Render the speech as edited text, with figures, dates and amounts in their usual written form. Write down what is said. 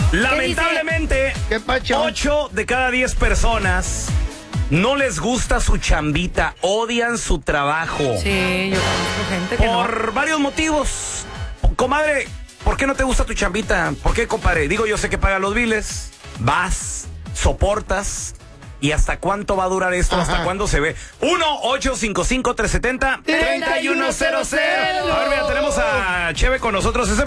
Lamentablemente, ¿Qué pacho? 8 de cada 10 personas no les gusta su chambita, odian su trabajo. Sí, yo conozco gente que Por varios motivos. Comadre, ¿por qué no te gusta tu chambita? ¿Por qué, compadre? Digo, yo sé que paga los biles, vas, soportas. ¿Y hasta cuánto va a durar esto? Ajá. ¿Hasta cuándo se ve? 1-855-370-3100. A ver, mira, tenemos a Cheve con nosotros.